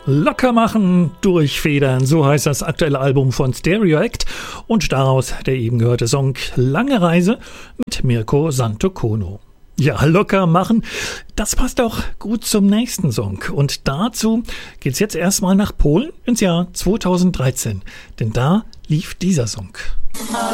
Locker machen, durchfedern, so heißt das aktuelle Album von Stereoact und daraus der eben gehörte Song Lange Reise mit Mirko Santokono. Ja, locker machen, das passt auch gut zum nächsten Song und dazu geht's jetzt erstmal nach Polen ins Jahr 2013, denn da lief dieser Song.